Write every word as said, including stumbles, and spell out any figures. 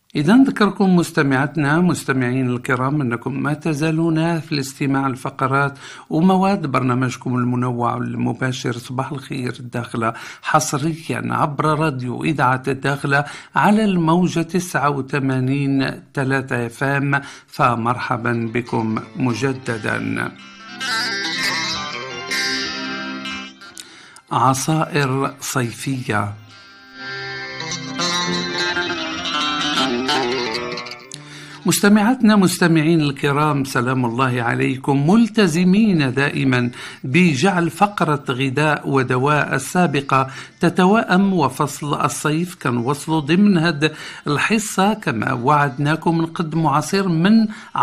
إذا نذكركم مستمعاتنا مستمعين الكرام أنكم ما تزالون في الاستماع الفقرات ومواد برنامجكم المنوع المباشر صباح الخير الداخلة حصريا عبر راديو إذاعة الداخلة على الموجة تسعة وثمانين ثلاثة اف ام. فمرحبا بكم مجددا. عصائر صيفية. مستمعاتنا مستمعين الكرام سلام الله عليكم، ملتزمين دائما بجعل فقرة غذاء ودواء السابقة تتوائم وفصل الصيف كنوصل ضمن هذه الحصة كما وعدناكم نقدم عصير من